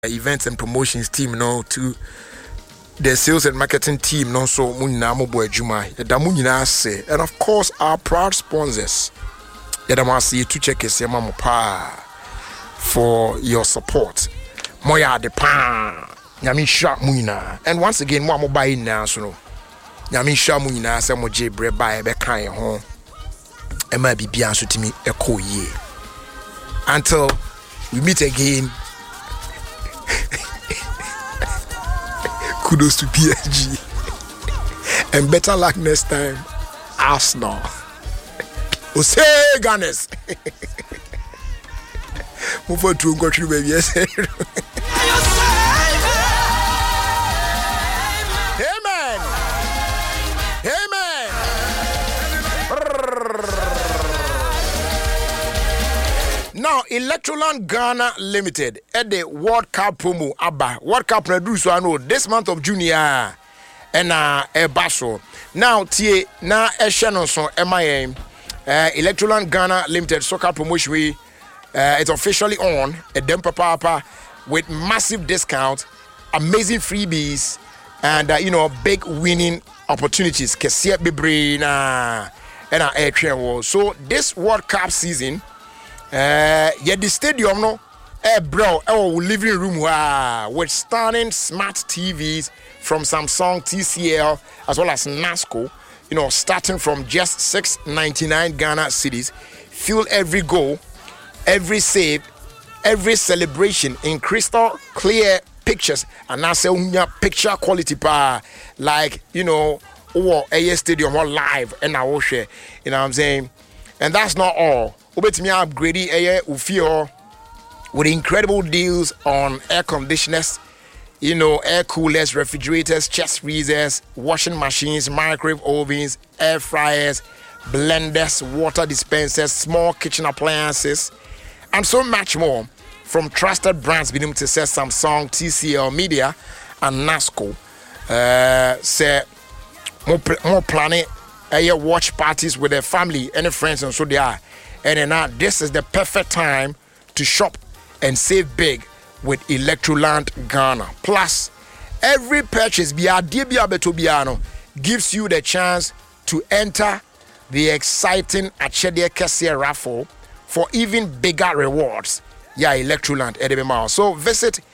events and promotions team no to the sales and marketing team no so munina mobo adwuma yeda munina ase, and of course our proud sponsors yeda ma see to check esema mo pa for your support moya de pa nyame hwa munina. And once again mo buy na so no nyame hwa munina se mo je bre buy be kan ho e ma bibia so timi ekoye until we meet again. Kudos to PSG and better luck next time, Arsenal. Ose Gunners. Move for to country baby. Yes. Amen. Amen. Now, Electroland Ghana Limited at the World Cup promo Abba. World Cup produce I know this month of June and Basso. Now tie na channel so MIA Electroland Ghana Limited soccer promotion it's officially on a Dempa Papa with massive discount, amazing freebies, and big winning opportunities. Kesia Bibre na and air train. So this World Cup season. The stadium no living room with stunning smart TVs from Samsung, TCL as well as NASCO, starting from just 699 Ghana cedis. Feel every goal, every save, every celebration in crystal clear pictures, and I say picture quality like a stadium or live and I will share, what I'm saying. And that's not all. Ubetimi upgrading Ufio with incredible deals on air conditioners, air coolers, refrigerators, chest freezers, washing machines, microwave ovens, air fryers, blenders, water dispensers, small kitchen appliances, and so much more from trusted brands beginning to say Samsung, TCL Media, and NASCO. Say more planning watch parties with their family and friends, and so they are. And now this is the perfect time to shop and save big with Electroland Ghana. Plus, every purchase gives you the chance to enter the exciting Achede Kesia raffle for even bigger rewards. Yeah, Electroland Edebema. So visit